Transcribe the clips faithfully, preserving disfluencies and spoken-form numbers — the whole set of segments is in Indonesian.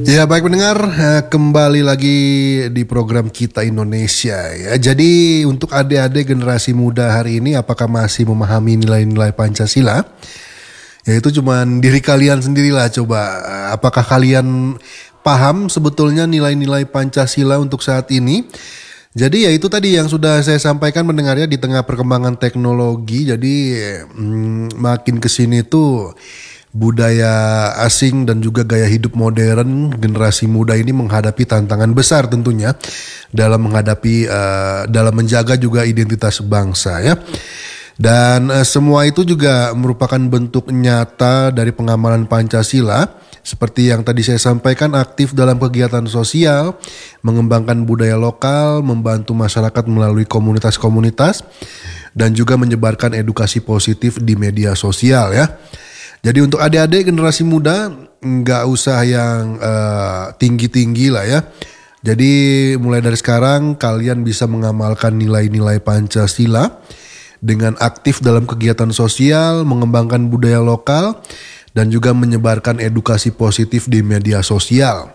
Ya baik pendengar, eh, kembali lagi di program Kita Indonesia ya. Jadi untuk adik-adik generasi muda hari ini, apakah masih memahami nilai-nilai Pancasila? Ya itu cuman diri kalian sendirilah. Coba apakah kalian paham sebetulnya nilai-nilai Pancasila untuk saat ini? Jadi ya itu tadi yang sudah saya sampaikan pendengarnya, di tengah perkembangan teknologi. Jadi hmm, makin kesini tuh budaya asing dan juga gaya hidup modern generasi muda ini menghadapi tantangan besar tentunya dalam menghadapi uh, dalam menjaga juga identitas bangsa ya. Dan uh, semua itu juga merupakan bentuk nyata dari pengamalan Pancasila. Seperti yang tadi saya sampaikan, aktif dalam kegiatan sosial, mengembangkan budaya lokal, membantu masyarakat melalui komunitas-komunitas, dan juga menyebarkan edukasi positif di media sosial ya. Jadi untuk adik-adik generasi muda nggak usah yang uh, tinggi-tinggi lah ya. Jadi mulai dari sekarang kalian bisa mengamalkan nilai-nilai Pancasila dengan aktif dalam kegiatan sosial, mengembangkan budaya lokal, dan juga menyebarkan edukasi positif di media sosial.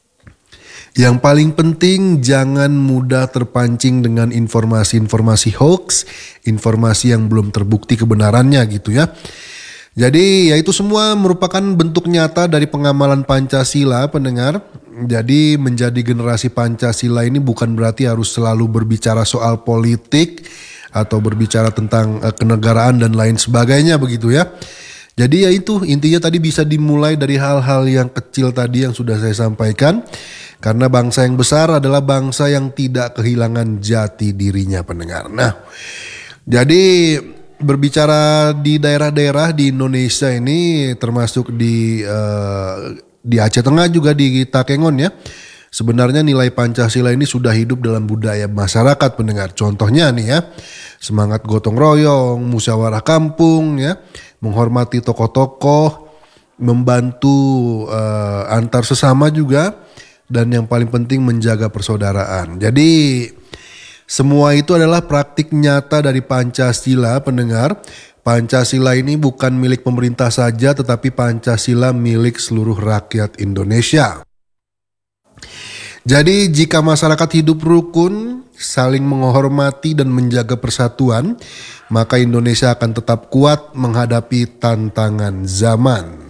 Yang paling penting jangan mudah terpancing dengan informasi-informasi hoax, informasi yang belum terbukti kebenarannya gitu ya. Jadi ya itu semua merupakan bentuk nyata dari pengamalan Pancasila pendengar. Jadi menjadi generasi Pancasila ini bukan berarti harus selalu berbicara soal politik atau berbicara tentang uh, kenegaraan dan lain sebagainya begitu ya. Jadi ya itu intinya tadi bisa dimulai dari hal-hal yang kecil tadi yang sudah saya sampaikan. Karena bangsa yang besar adalah bangsa yang tidak kehilangan jati dirinya pendengar. Nah jadi berbicara di daerah-daerah di Indonesia ini, termasuk di uh, di Aceh Tengah juga di Takengon ya. Sebenarnya nilai Pancasila ini sudah hidup dalam budaya masyarakat pendengar. Contohnya nih ya, semangat gotong royong, musyawarah kampung ya, menghormati tokoh-tokoh, membantu uh, antar sesama juga, dan yang paling penting menjaga persaudaraan. Jadi semua itu adalah praktik nyata dari Pancasila pendengar. Pancasila ini bukan milik pemerintah saja, tetapi Pancasila milik seluruh rakyat Indonesia. Jadi jika masyarakat hidup rukun, saling menghormati dan menjaga persatuan, maka Indonesia akan tetap kuat menghadapi tantangan zaman.